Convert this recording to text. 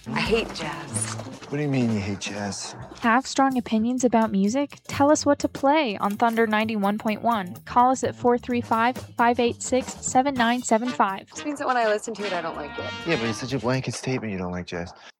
I hate jazz. What do you mean you hate jazz? Have strong opinions about music? Tell us what to play on Thunder 91.1. Call us at 435-586-7975. Which means that when I listen to it, I don't like it. Yeah, but it's such a blanket statement you don't like jazz.